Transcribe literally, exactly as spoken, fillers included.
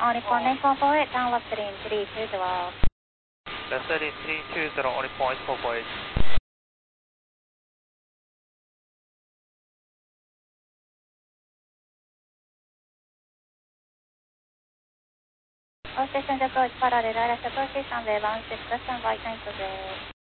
only point nine four four eight, download heading three two zero. Left heading three two zero, only point four four eight. All stations approach parallel, I S approach six one zero one six, left and right nine two zero.